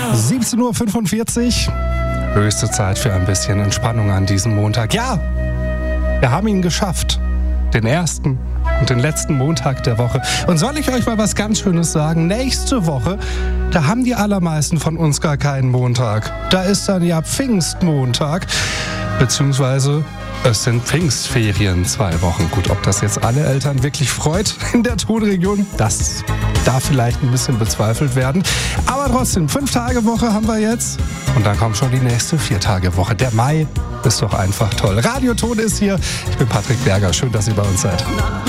17:45 Uhr. Höchste Zeit für ein bisschen Entspannung an diesem Montag. Ja, wir haben ihn geschafft. Den ersten und den letzten Montag der Woche. Und soll ich euch mal was ganz Schönes sagen? Nächste Woche, da haben die allermeisten von uns gar keinen Montag. Da ist dann ja Pfingstmontag, beziehungsweise es sind Pfingstferien 2 Wochen. Gut, ob das jetzt alle Eltern wirklich freut in der Tonregion, das darf vielleicht ein bisschen bezweifelt werden. Aber trotzdem, 5-Tage-Woche haben wir jetzt. Und dann kommt schon die nächste 4-Tage-Woche. Der Mai ist doch einfach toll. Radio Ton ist hier. Ich bin Patrick Berger. Schön, dass ihr bei uns seid.